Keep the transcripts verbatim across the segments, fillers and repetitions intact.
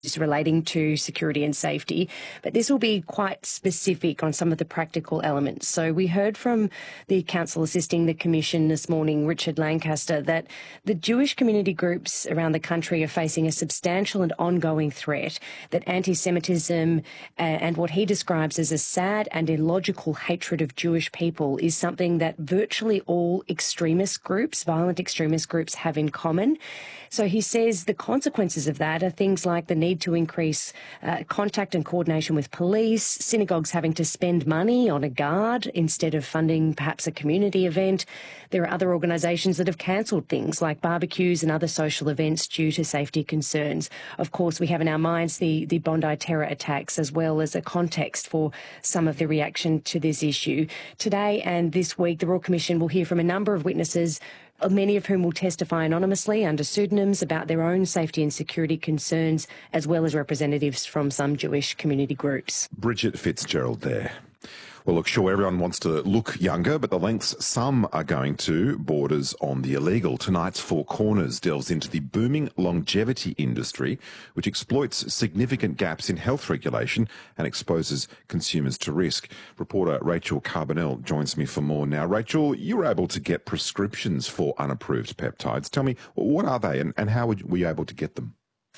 Just relating to security and safety, but this will be quite specific on some of the practical elements. So we heard from the counsel assisting the Commission this morning, Richard Lancaster, that the Jewish community groups around the country are facing a substantial and ongoing threat, that anti-Semitism uh, and what he describes as a sad and illogical hatred of Jewish people is something that virtually all extremist groups, violent extremist groups, have in common. So he says the consequences of that are things like the need to increase uh, contact and coordination with police, synagogues having to spend money on a guard instead of funding perhaps a community event. There are other organisations that have cancelled things like barbecues and other social events due to safety concerns. Of course, we have in our minds the, the Bondi terror attacks as well as a context for some of the reaction to this issue. Today and this week, the Royal Commission will hear from a number of witnesses, many of whom will testify anonymously under pseudonyms about their own safety and security concerns, as well as representatives from some Jewish community groups. Bridget Fitzgerald there. Well, look, sure, everyone wants to look younger, but the lengths some are going to borders on the illegal. Tonight's Four Corners delves into the booming longevity industry, which exploits significant gaps in health regulation and exposes consumers to risk. Reporter Rachel Carbonell joins me for more now. Rachel, you were able to get prescriptions for unapproved peptides. Tell me, what are they and, and how were you able to get them?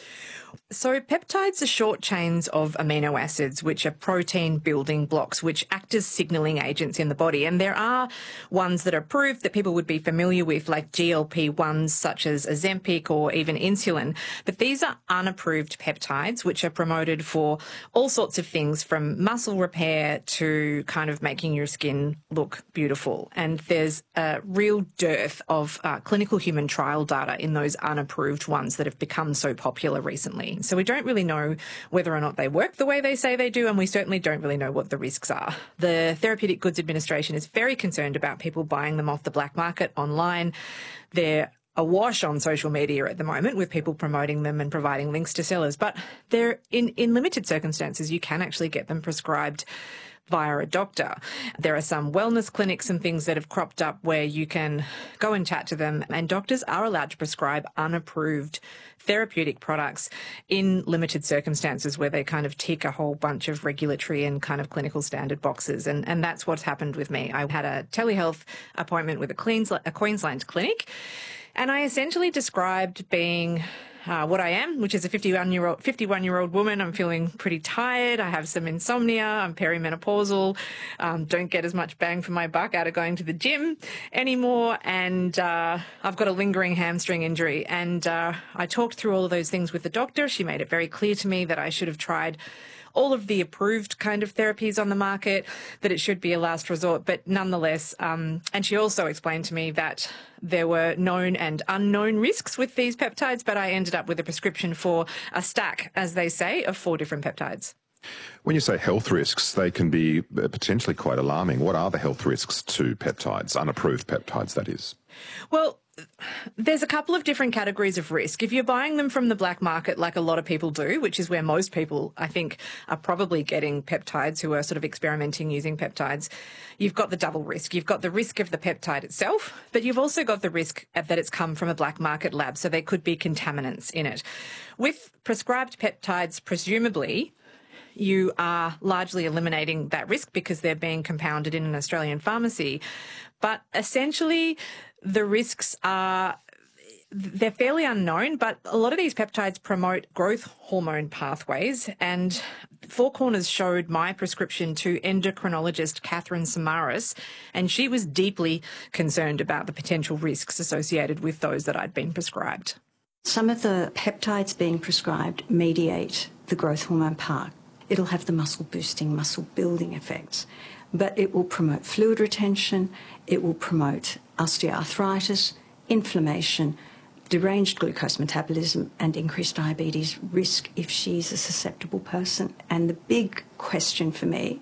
So peptides are short chains of amino acids, which are protein building blocks, which act as signalling agents in the body. And there are ones that are approved that people would be familiar with, like G L P ones such as Ozempic or even insulin. But these are unapproved peptides, which are promoted for all sorts of things from muscle repair to kind of making your skin look beautiful. And there's a real dearth of uh, clinical human trial data in those unapproved ones that have become so popular recently. So we don't really know whether or not they work the way they say they do, and we certainly don't really know what the risks are. The Therapeutic Goods Administration is very concerned about people buying them off the black market online. They're awash on social media at the moment with people promoting them and providing links to sellers, but they're in, in limited circumstances, you can actually get them prescribed via a doctor. There are some wellness clinics and things that have cropped up where you can go and chat to them, and doctors are allowed to prescribe unapproved therapeutic products in limited circumstances where they kind of tick a whole bunch of regulatory and kind of clinical standard boxes. And, and that's what's happened with me. I had a telehealth appointment with a Queensland, a Queensland clinic, and I essentially described being Uh, what I am, which is a fifty-one-year-old fifty-one-year-old woman. I'm feeling pretty tired. I have some insomnia. I'm perimenopausal. Um, don't get as much bang for my buck out of going to the gym anymore. And uh, I've got a lingering hamstring injury. And uh, I talked through all of those things with the doctor. She made it very clear to me that I should have tried all of the approved kind of therapies on the market, that it should be a last resort, but nonetheless, um, and she also explained to me that there were known and unknown risks with these peptides, but I ended up with a prescription for a stack, as they say, of four different peptides. When you say health risks, they can be potentially quite alarming. What are the health risks to peptides, unapproved peptides, that is? Well, there's a couple of different categories of risk. If you're buying them from the black market, like a lot of people do, which is where most people, I think, are probably getting peptides who are sort of experimenting using peptides, you've got the double risk. You've got the risk of the peptide itself, but you've also got the risk that it's come from a black market lab, so there could be contaminants in it. With prescribed peptides, presumably, you are largely eliminating that risk because they're being compounded in an Australian pharmacy. But essentially, the risks are, they're fairly unknown, but a lot of these peptides promote growth hormone pathways. And Four Corners showed my prescription to endocrinologist Catherine Samaras, and she was deeply concerned about the potential risks associated with those that I'd been prescribed. Some of the peptides being prescribed mediate the growth hormone part. It'll have the muscle-boosting, muscle-building effects, but it will promote fluid retention, it will promote osteoarthritis, inflammation, deranged glucose metabolism and increased diabetes risk if she's a susceptible person. And the big question for me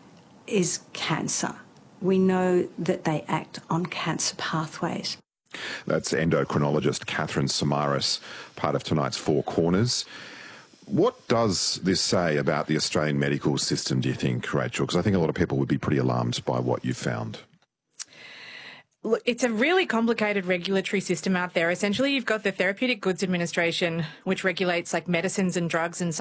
is cancer. We know that they act on cancer pathways. That's endocrinologist Catherine Samaras, part of tonight's Four Corners. What does this say about the Australian medical system, do you think, Rachel? Because I think a lot of people would be pretty alarmed by what you found. Look, it's a really complicated regulatory system out there. Essentially, you've got the Therapeutic Goods Administration, which regulates like medicines and drugs and